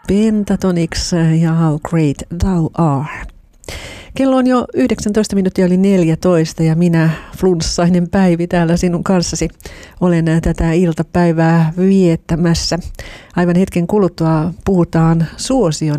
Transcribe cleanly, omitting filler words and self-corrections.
Pentatonix ja How Great Thou Are. Kello on jo 19 minuuttia yli 14 ja minä, flunssainen Päivi, täällä sinun kanssasi olen tätä iltapäivää viettämässä. Aivan hetken kuluttua puhutaan suosion